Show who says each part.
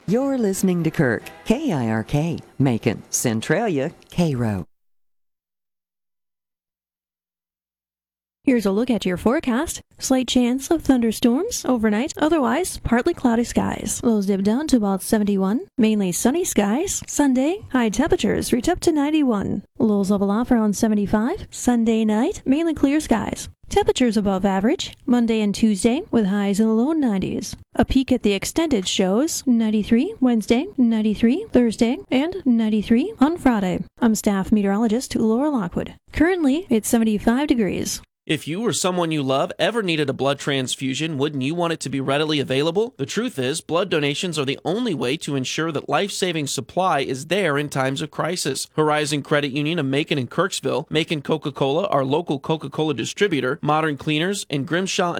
Speaker 1: You're listening to Kirk, KIRK, Macon, Centralia, Cairo.
Speaker 2: Here's a look at your forecast. Slight chance of thunderstorms overnight, otherwise partly cloudy skies. Lows dip down to about 71. Mainly sunny skies. Sunday, high temperatures reach up to 91. Lows level off around 75. Sunday night, mainly clear skies. Temperatures above average. Monday and Tuesday with highs in the low 90s. A peek at the extended shows 93 Wednesday, 93 Thursday, and 93 on Friday. I'm staff meteorologist Laura Lockwood. Currently, it's 75 degrees.
Speaker 3: If you or someone you love ever needed a blood transfusion, wouldn't you want it to be readily available? The truth is, blood donations are the only way to ensure that life-saving supply is there in times of crisis. Horizon Credit Union of Macon and Kirksville, Macon Coca-Cola, our local Coca-Cola distributor, Modern Cleaners, and Grimshaw